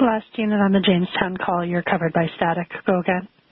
Last unit on the Jamestown call, you're covered by static. Go again.